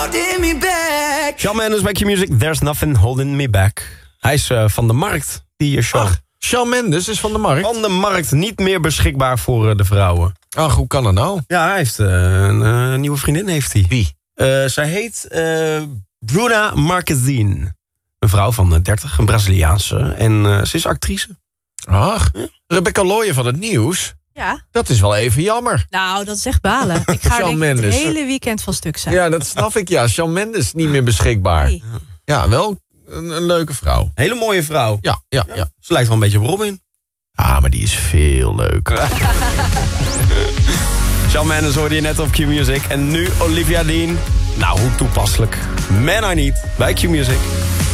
Shawn Mendes bij Q-Music, There's Nothing Holding Me Back. Hij is van de markt, die show. Ach, Shawn Mendes is van de markt? Van de markt, niet meer beschikbaar voor de vrouwen. Ach, hoe kan dat nou? Ja, hij heeft een nieuwe vriendin, heeft hij. Wie? Zij heet Bruna Marquezine. Een vrouw van 30, een Braziliaanse. En ze is actrice. Ach, Rebecca Looyen van het nieuws. Ja. Dat is wel even jammer. Nou, dat is echt balen. Ik ga Shawn denk ik het Mendes. hele weekend van stuk zijn. Ja, dat snap ik, ja. Shawn Mendes niet meer beschikbaar. Nee. Ja, wel een leuke vrouw. Hele mooie vrouw. Ja. Ze lijkt wel een beetje op Robin. Ah, maar die is veel leuker. Shawn Mendes hoorde je net op Q-Music. En nu Olivia Dean. Nou, hoe toepasselijk. Man I Need bij Q-Music.